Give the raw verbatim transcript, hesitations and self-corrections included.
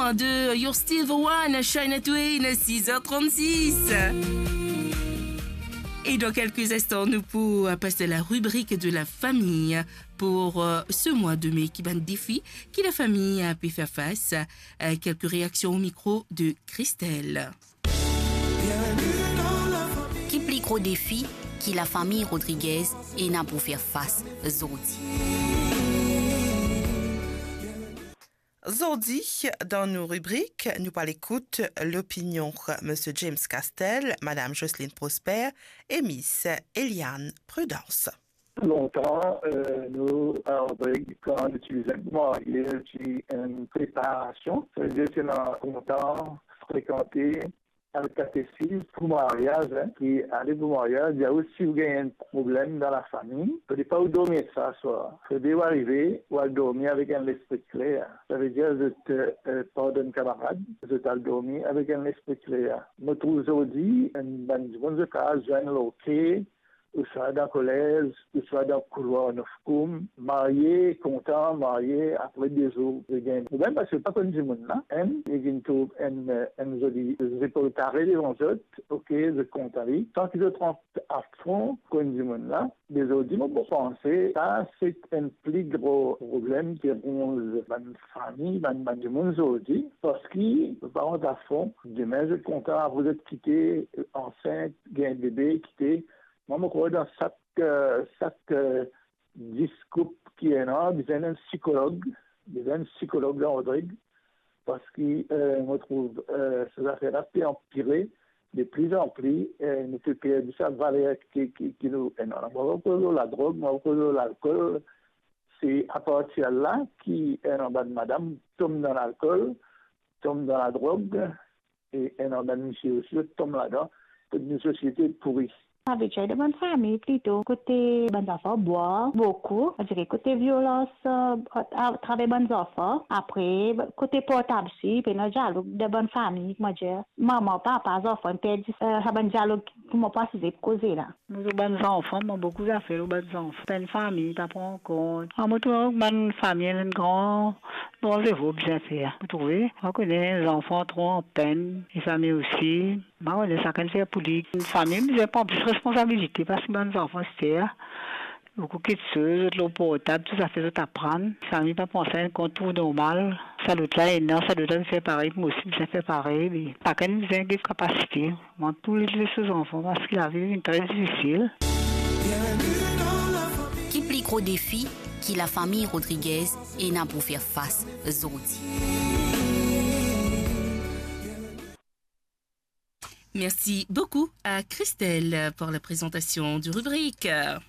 temps de You're Still the One, Shania Twain, six heures trente-six. Et dans quelques instants, nous pourrons passer à la rubrique de la famille pour euh, ce mois de mai qui va un défi que la famille a pu faire face. Euh, quelques réactions au micro de Christelle. Qui plus gros défi qui la famille Rodriguez et n'a pour faire face aujourd'hui. Aujourd'hui, dans nos rubriques, nous parlons écoute l'opinion M. James Castel, Mme Jocelyne Prosper et Miss Eliane Prudence. Longtemps, euh, nous, en rubrique, quand on utilisait le marié, c'est une préparation. Ça veut dire que c'est dans longtemps fréquenté avec catéchisme pour mariage, hein, puis aller pour mariage, il y a aussi vous avez un problème dans la famille. Vous ne pouvez pas vous dormir ça soir. Vous devez arriver ou dormir avec un esprit clair. Ça veut dire je te euh, pardonne camarade, je t'ai dormi avec un esprit clair. Je trouve aujourd'hui une bonne occasion, je viens loquer, ou soit dans le collège, ou soit dans le couloir de Koum, marié, content, marié, après des jours, il y a un problème parce que pas comme du monde là, hein, il y a une tour, une jolie, je peux carrer les autres, ok, je compte aller, tant qu'ils se trompent à fond, comme du monde là, les autres, moi, pour penser, ça, c'est un plus gros problème qui ronge ma famille, ma du monde aujourd'hui, parce qu'ils, les parents à fond, demain, je suis content, vous êtes quitté, enceinte, il y a un bébé, quitté. Moi, je crois dans chaque, euh, chaque euh, discours qui est là, il y a un psychologue, il y a un psychologue dans Rodrigue, parce qu'il euh, me trouve euh, ces affaires-là puis empirées de plus en plus, euh, nous peut perdre ça valeur qui, qui, qui nous est là. Moi, je la drogue, moi, je l'alcool, c'est à partir de là qui est en bas de madame tombe dans l'alcool, tombe dans la drogue, et en bas de monsieur aussi tombe là-dedans, toute une société pourrie. Avec de bonne famille, plutôt côté bonnes enfants, boire beaucoup. Je dirais côté violence, euh, à travers bonnes enfants. Après, côté portable, si, puis le dialogue de bonne famille, moi, je maman, papa, enfants, perdu, euh, un dialogue pour moi préciser, pour causer là. Nous, les bonnes enfants, moi, beaucoup d'affaires, les bonnes enfants. C'est une famille, pas prendre en compte. En moi, tout une bonne famille, une grande, bon, zéro, bien faire. Vous trouvez? On connaît les enfants trop en peine, les familles aussi. Bah, on est chacun fait pour lui. Une famille, mais j'ai pas plus de responsabilité parce que les enfants, c'est beaucoup de choses, l'eau portable, tout ça fait tout apprendre. La famille, pas penser à un contour normal. Ça doit être là, ça doit être fait pareil, moi aussi, ça fait pareil. Mais pas qu'elle nous ait une capacité. Moi, tous les deux enfants, parce que la vie est très difficile. Qui plus gros défi qui la famille Rodriguez et n'a pour faire face aujourd'hui. Merci beaucoup à Christelle pour la présentation du rubrique.